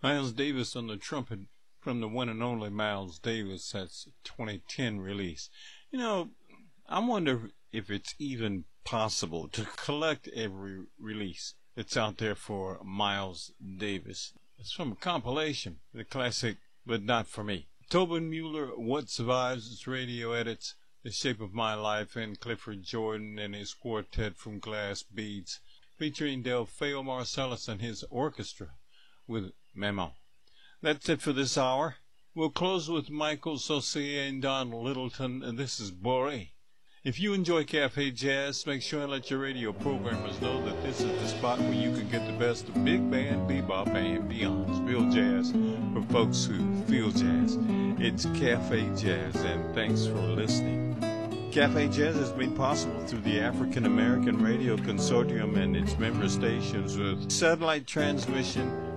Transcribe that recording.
Miles Davis on the trumpet from the one and only Miles Davis. That's 2010 release. You know, I wonder if it's even possible to collect every release that's out there for Miles Davis. It's from a compilation, the classic, but not for me. Tobin Mueller, What Survives, its radio edits, The Shape of My Life, and Clifford Jordan and his quartet from Glass Beads, featuring Delfeo Marcellus and his orchestra with Memo. That's it for this hour. We'll close with Michael Saucier and Don Littleton, and this is Boré. If you enjoy Cafe Jazz, make sure and let your radio programmers know that this is the spot where you can get the best of big band, bebop, and beyond. Feel jazz for folks who feel jazz. It's Cafe Jazz, and thanks for listening. Cafe Jazz has been possible through the African American Radio Consortium and its member stations with satellite transmission